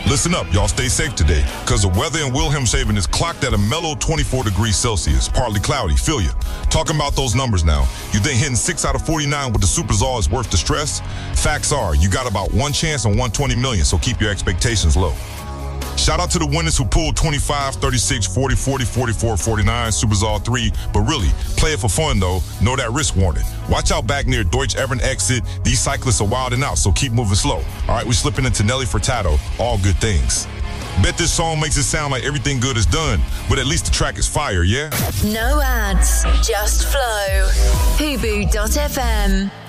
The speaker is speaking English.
Listen up, y'all stay safe today, because the weather in Wilhelmshaven is clocked at a mellow 24 degrees Celsius, partly cloudy, feel ya. Talking about those numbers now, you think hitting 6 out of 49 with the Super Zol is worth the stress? Facts are, you got about one chance on 120 million, so keep your expectations low. Shout out to the winners who pulled 25, 36, 40, 40, 44, 49, Super Zol 3, but really, play it for fun though, know that risk warning. Watch out back near Deutsch Evern exit, these cyclists are wilding out, so keep moving slow. All right, we're slipping into Nelly Furtado, all good things. Bet this song makes it sound like everything good is done, but at least the track is fire, yeah? No ads, just flow. Hubu.fm.